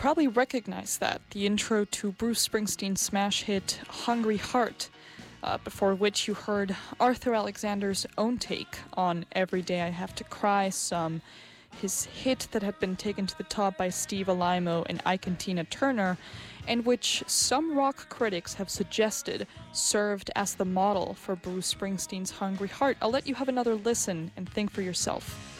probably recognize that, the intro to Bruce Springsteen's smash hit Hungry Heart, before which you heard Arthur Alexander's own take on Every Day I Have to Cry Some, his hit that had been taken to the top by Steve Alaimo and Ike and Tina Turner, and which some rock critics have suggested served as the model for Bruce Springsteen's Hungry Heart. I'll let you have another listen and think for yourself.